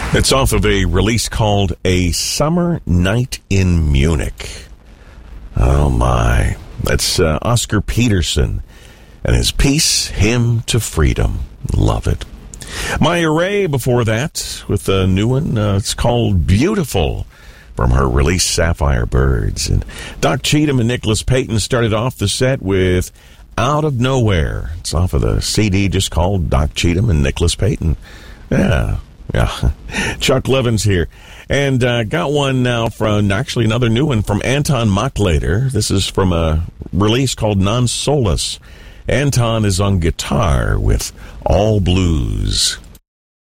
It's off of a release called A Summer Night in Munich. Oh my. That's Oscar Peterson and his piece, Hymn to Freedom. Love it. Maya Ray before that with a new one. It's called Beautiful from her release Sapphire Birds. And Doc Cheatham and Nicholas Payton started off the set with Out of Nowhere. It's off of the CD just called Doc Cheatham and Nicholas Payton. Yeah. Chuck Levins here. And got one now from, actually another new one from Anton Mochlader. This is from a release called Non Solus. Anton is on guitar with All Blues.